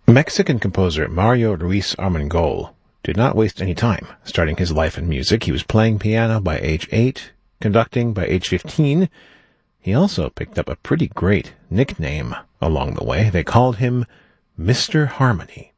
Mexican composer Mario Ruiz Armengol did not waste any time starting his life in music. He was playing piano by age 8, conducting by age 15. He also picked up a pretty great nickname along the way. They called him Mr. Harmony.